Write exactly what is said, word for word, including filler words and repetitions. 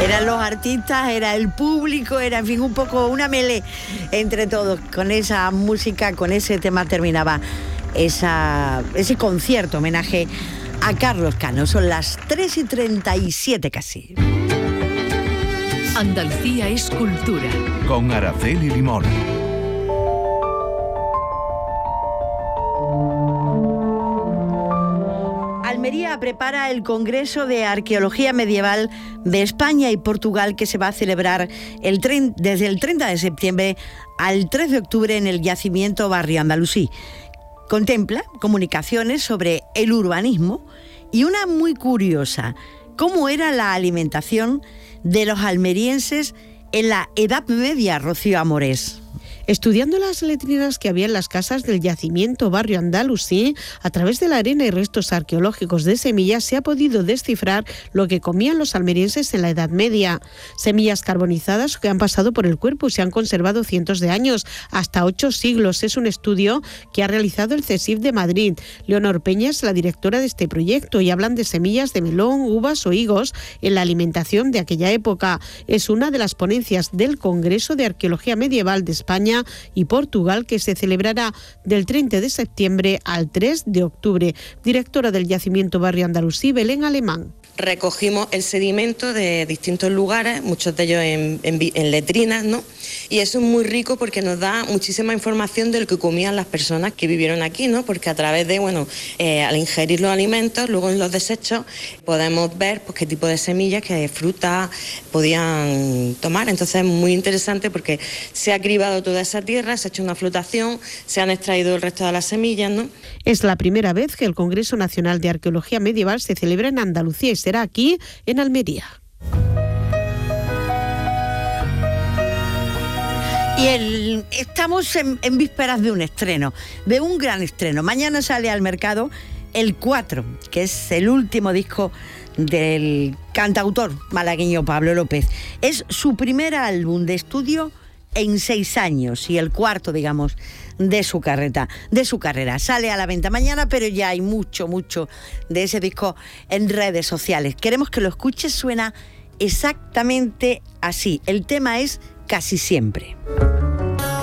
Eran los artistas, era el público, era en fin un poco una melee entre todos. Con esa música, con ese tema terminaba esa, ese concierto homenaje a Carlos Cano. Son las tres y treinta y siete casi. Andalucía es cultura. Con Araceli Limón. Almería prepara el Congreso de Arqueología Medieval de España y Portugal, que se va a celebrar el tren, desde el treinta de septiembre al tres de octubre en el yacimiento Barrio Andalusí. Contempla comunicaciones sobre el urbanismo y una muy curiosa: cómo era la alimentación de los almerienses en la Edad Media, Rocío Amores. Estudiando las letrinas que había en las casas del yacimiento Barrio Andalusí, a través de la arena y restos arqueológicos de semillas se ha podido descifrar lo que comían los almerienses en la Edad Media. Semillas carbonizadas que han pasado por el cuerpo y se han conservado cientos de años, hasta ocho siglos. Es un estudio que ha realizado el CSIC de Madrid. Leonor Peña es la directora de este proyecto y hablan de semillas de melón, uvas o higos en la alimentación de aquella época. Es una de las ponencias del Congreso de Arqueología Medieval de España y Portugal, que se celebrará del treinta de septiembre al tres de octubre. Directora del yacimiento Barrio Andalusí, Belén Alemán. Recogimos el sedimento de distintos lugares, muchos de ellos en, en, en letrinas, ¿no? Y eso es muy rico porque nos da muchísima información de lo que comían las personas que vivieron aquí, ¿no? Porque a través de, bueno, eh, al ingerir los alimentos, luego en los desechos, podemos ver pues, qué tipo de semillas, qué frutas podían tomar. Entonces es muy interesante porque se ha cribado toda esa tierra, se ha hecho una flotación, se han extraído el resto de las semillas, ¿no? Es la primera vez que el Congreso Nacional de Arqueología Medieval se celebra en Andalucía y será aquí, en Almería. Y el, estamos en, en vísperas de un estreno, de un gran estreno. Mañana sale al mercado El Cuatro, que es el último disco del cantautor malagueño Pablo López. Es su primer álbum de estudio en seis años y el cuarto, digamos, de su carrera, de su carrera. Sale a la venta mañana, pero ya hay mucho, mucho de ese disco en redes sociales. Queremos que lo escuches, suena exactamente así. El tema es Casi Siempre.